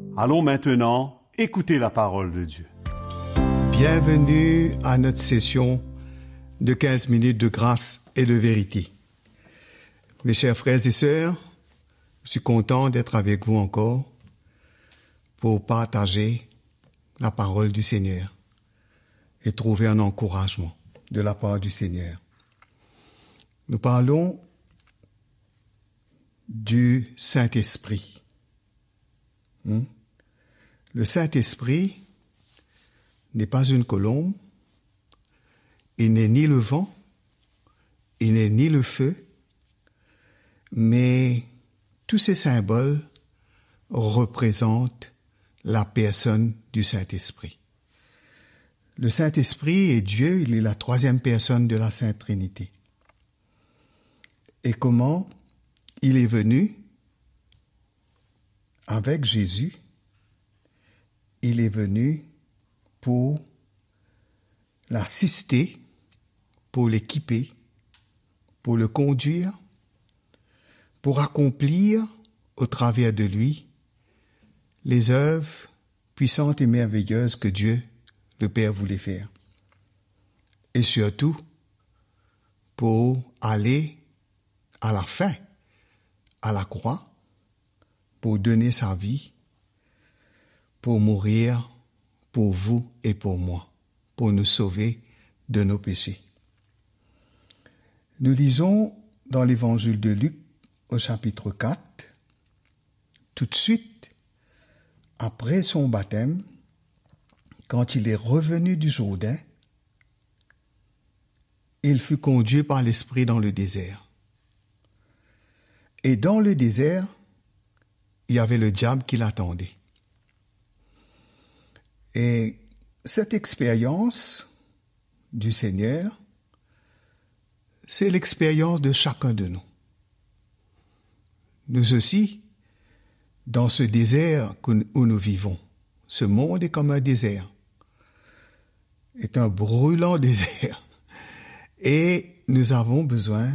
Allons maintenant écouter la parole de Dieu. Bienvenue à notre session de 15 minutes de grâce et de vérité. Mes chers frères et sœurs, je suis content d'être avec vous encore pour partager la parole du Seigneur et trouver un encouragement de la part du Seigneur. Nous parlons du Saint-Esprit. Le Saint-Esprit n'est pas une colombe, il n'est ni le vent, il n'est ni le feu, mais tous ces symboles représentent la personne du Saint-Esprit. Le Saint-Esprit est Dieu, il est la troisième personne de la Sainte Trinité. Et comment il est venu avec Jésus? Il est venu pour l'assister, pour l'équiper, pour le conduire, pour accomplir au travers de lui les œuvres puissantes et merveilleuses que Dieu, le Père, voulait faire. Et surtout, pour aller à la fin, à la croix, pour donner sa vie, pour mourir pour vous et pour moi, pour nous sauver de nos péchés. Nous lisons dans l'évangile de Luc au chapitre 4, tout de suite après son baptême, quand il est revenu du Jourdain, il fut conduit par l'Esprit dans le désert. Et dans le désert, il y avait le diable qui l'attendait. Et cette expérience du Seigneur, c'est l'expérience de chacun de nous. Nous aussi, dans ce désert où nous vivons, ce monde est comme un désert, est un brûlant désert. Et nous avons besoin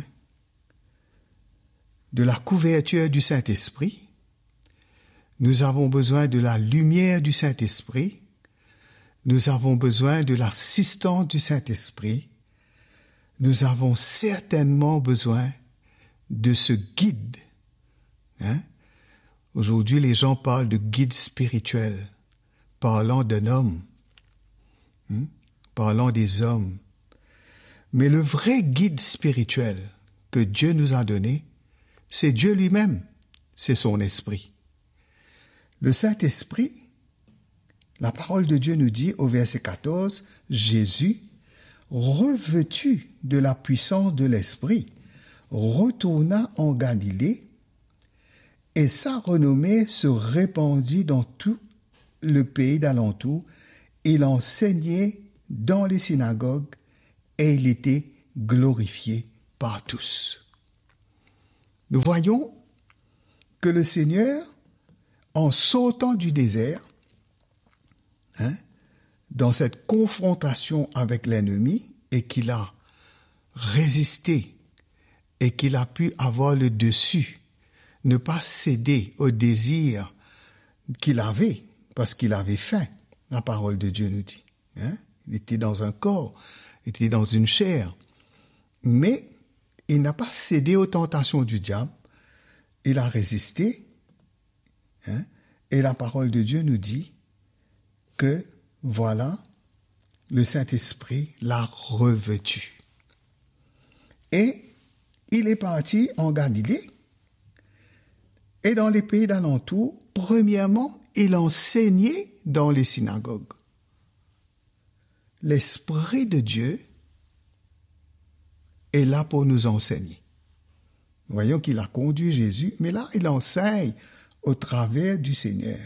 de la couverture du Saint-Esprit. Nous avons besoin de la lumière du Saint-Esprit. Nous avons besoin de l'assistance du Saint-Esprit. Nous avons certainement besoin de ce guide. Aujourd'hui, les gens parlent de guide spirituel, parlant d'un homme, parlant des hommes. Mais le vrai guide spirituel que Dieu nous a donné, c'est Dieu lui-même, c'est son esprit. Le Saint-Esprit, la parole de Dieu nous dit au verset 14, Jésus, revêtu de la puissance de l'Esprit, retourna en Galilée et sa renommée se répandit dans tout le pays d'alentour. Il enseignait dans les synagogues et il était glorifié par tous. Nous voyons que le Seigneur, en sautant du désert, dans cette confrontation avec l'ennemi, et qu'il a résisté, et qu'il a pu avoir le dessus, ne pas céder au désir qu'il avait, parce qu'il avait faim, la parole de Dieu nous dit. Il était dans un corps, il était dans une chair, mais il n'a pas cédé aux tentations du diable, il a résisté, et la parole de Dieu nous dit que, voilà, le Saint-Esprit l'a revêtu. Et il est parti en Galilée, et dans les pays d'alentour, premièrement, il enseignait dans les synagogues. L'Esprit de Dieu est là pour nous enseigner. Voyons qu'il a conduit Jésus, mais là, il enseigne au travers du Seigneur.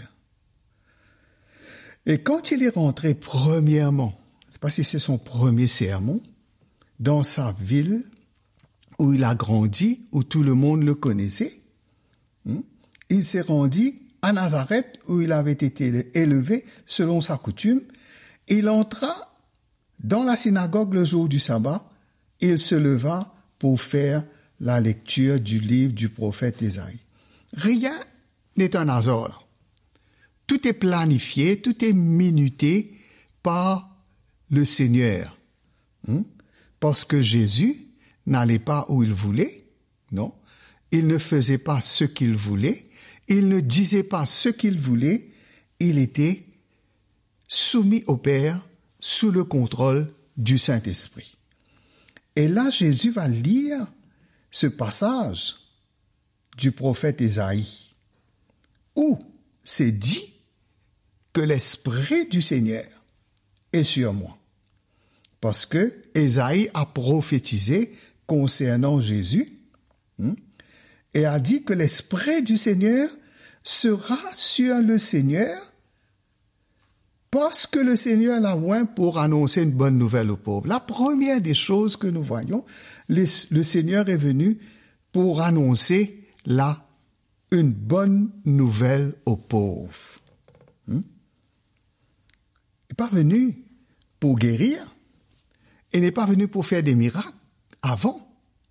Et quand il est rentré premièrement, je ne sais pas si c'est son premier sermon, dans sa ville où il a grandi, où tout le monde le connaissait, il s'est rendu à Nazareth où il avait été élevé selon sa coutume. Il entra dans la synagogue le jour du sabbat, il se leva pour faire la lecture du livre du prophète Ésaïe. Rien n'est un hasard. Tout est planifié, tout est minuté par le Seigneur. Parce que Jésus n'allait pas où il voulait, non. Il ne faisait pas ce qu'il voulait, il ne disait pas ce qu'il voulait, il était soumis au Père sous le contrôle du Saint-Esprit. Et là, Jésus va lire ce passage du prophète Ésaïe, où c'est dit que l'Esprit du Seigneur est sur moi. Parce que Ésaïe a prophétisé concernant Jésus, et a dit que l'Esprit du Seigneur sera sur le Seigneur parce que le Seigneur l'a oint pour annoncer une bonne nouvelle aux pauvres. La première des choses que nous voyons, le Seigneur est venu pour annoncer là une bonne nouvelle aux pauvres. Il n'est pas venu pour guérir, il n'est pas venu pour faire des miracles avant.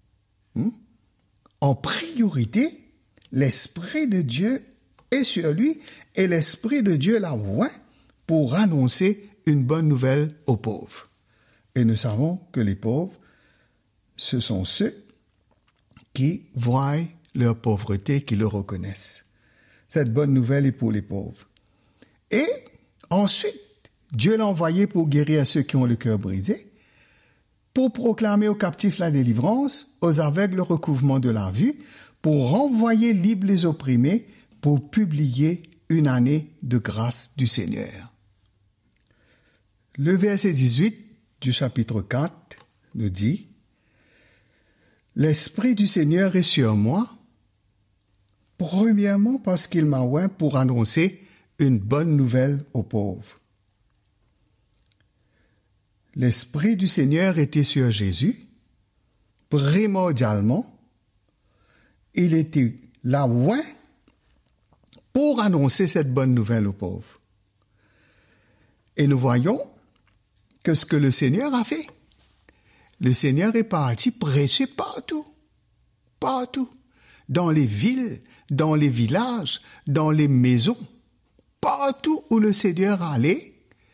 En priorité, l'Esprit de Dieu est sur lui et l'Esprit de Dieu l'a oint pour annoncer une bonne nouvelle aux pauvres. Et nous savons que les pauvres, ce sont ceux qui voient leur pauvreté, qui le reconnaissent. Cette bonne nouvelle est pour les pauvres. Et ensuite, Dieu l'a envoyé pour guérir ceux qui ont le cœur brisé, pour proclamer aux captifs la délivrance, aux aveugles le recouvrement de la vue, pour renvoyer libres les opprimés, pour publier une année de grâce du Seigneur. Le verset 18 du chapitre 4 nous dit « L'Esprit du Seigneur est sur moi, premièrement parce qu'il m'a oint pour annoncer une bonne nouvelle aux pauvres. » L'Esprit du Seigneur était sur Jésus, primordialement, il était là oint pour annoncer cette bonne nouvelle aux pauvres. Et nous voyons que ce que le Seigneur a fait, le Seigneur est parti prêcher partout, dans les villes, dans les villages, dans les maisons, partout où le Seigneur allait,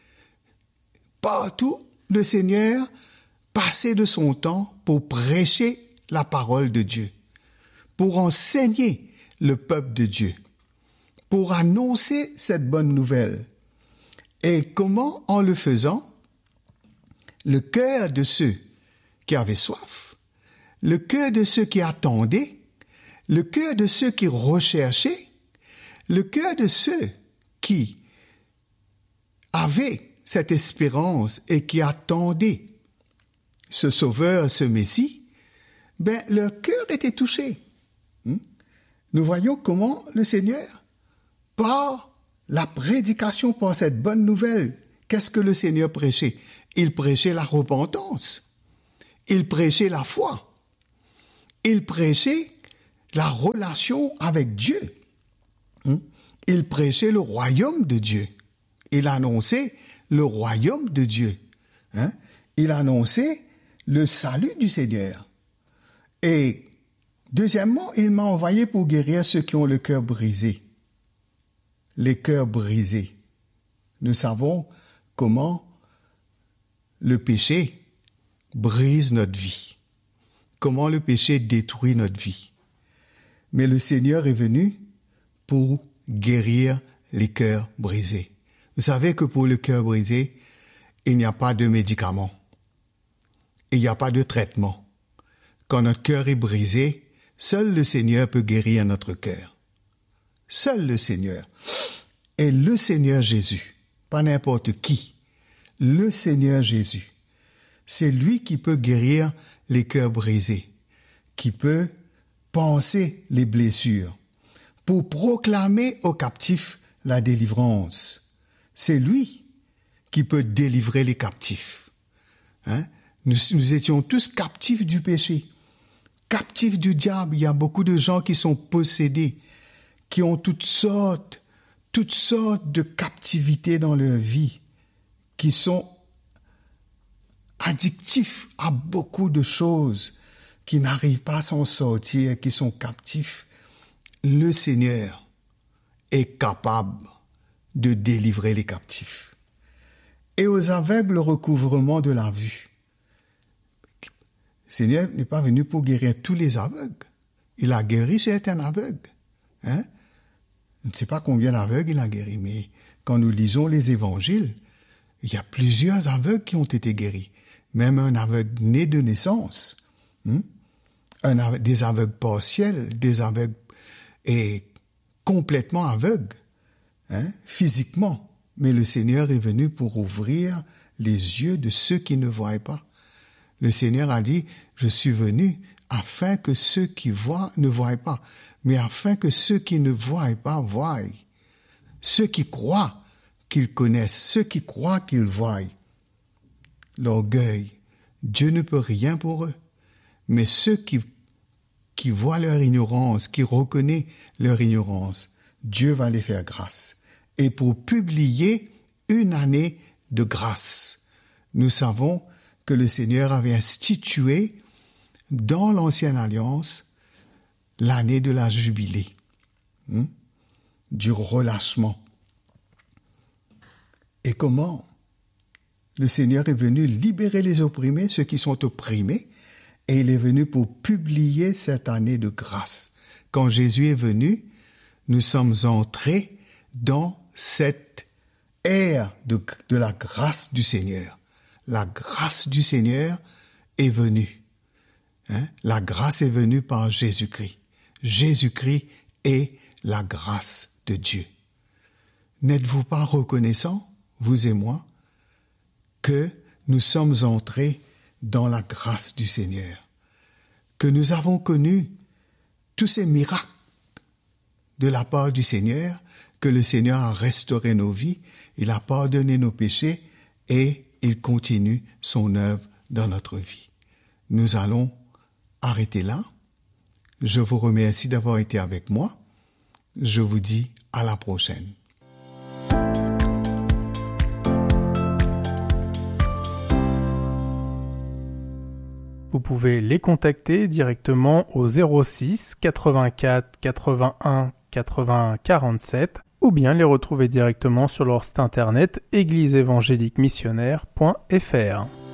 partout le Seigneur passait de son temps pour prêcher la parole de Dieu, pour enseigner le peuple de Dieu, pour annoncer cette bonne nouvelle. Et comment, en le faisant, le cœur de ceux qui avaient soif, le cœur de ceux qui attendaient, le cœur de ceux qui recherchaient, le cœur de ceux qui avaient cette espérance et qui attendaient ce Sauveur, ce Messie, leur cœur était touché. Nous voyons comment le Seigneur, par la prédication, par cette bonne nouvelle, qu'est-ce que le Seigneur prêchait? Il prêchait la repentance, il prêchait la foi, il prêchait la relation avec Dieu, il prêchait le royaume de Dieu, il annonçait le royaume de Dieu, il annonçait le salut du Seigneur. Et deuxièmement, il m'a envoyé pour guérir ceux qui ont le cœur brisé. Les cœurs brisés. Nous savons comment le péché brise notre vie, comment le péché détruit notre vie. Mais le Seigneur est venu pour guérir les cœurs brisés. Vous savez que pour le cœur brisé, il n'y a pas de médicament, il n'y a pas de traitement. Quand notre cœur est brisé, seul le Seigneur peut guérir notre cœur. Seul le Seigneur. Et le Seigneur Jésus, pas n'importe qui, le Seigneur Jésus, c'est lui qui peut guérir les cœurs brisés, qui peut panser les blessures, pour proclamer aux captifs la délivrance. C'est lui qui peut délivrer les captifs. Nous étions tous captifs du péché, captifs du diable. Il y a beaucoup de gens qui sont possédés, qui ont toutes sortes de captivités dans leur vie, qui sont addictifs à beaucoup de choses, qui n'arrivent pas à s'en sortir, qui sont captifs. Le Seigneur est capable de délivrer les captifs. Et aux aveugles, le recouvrement de la vue. Le Seigneur n'est pas venu pour guérir tous les aveugles. Il a guéri certains aveugles. Hein? Je ne sais pas combien d'aveugles il a guéri, mais quand nous lisons les évangiles, il y a plusieurs aveugles qui ont été guéris. Même un aveugle né de naissance. Des aveugles partiels, des aveugles complètement aveugles, physiquement. Mais le Seigneur est venu pour ouvrir les yeux de ceux qui ne voient pas. Le Seigneur a dit, je suis venu afin que ceux qui voient ne voient pas, mais afin que ceux qui ne voient pas voient. Ceux qui croient qu'ils connaissent, ceux qui croient qu'ils voient. L'orgueil, Dieu ne peut rien pour eux. Mais ceux qui voient leur ignorance, qui reconnaissent leur ignorance, Dieu va les faire grâce. Et pour publier une année de grâce, nous savons que le Seigneur avait institué dans l'Ancienne Alliance l'année de la Jubilée, du relâchement. Et comment le Seigneur est venu libérer les opprimés, ceux qui sont opprimés, et il est venu pour publier cette année de grâce. Quand Jésus est venu, nous sommes entrés dans cette ère de la grâce du Seigneur. La grâce du Seigneur est venue. La grâce est venue par Jésus-Christ. Jésus-Christ est la grâce de Dieu. N'êtes-vous pas reconnaissants, vous et moi, que nous sommes entrés dans la grâce du Seigneur, que nous avons connu tous ces miracles de la part du Seigneur, que le Seigneur a restauré nos vies, il a pardonné nos péchés et il continue son œuvre dans notre vie. Nous allons arrêter là. Je vous remercie d'avoir été avec moi. Je vous dis à la prochaine. Vous pouvez les contacter directement au 06 84 81 80 47 ou bien les retrouver directement sur leur site internet égliseévangéliquemissionnaire.fr.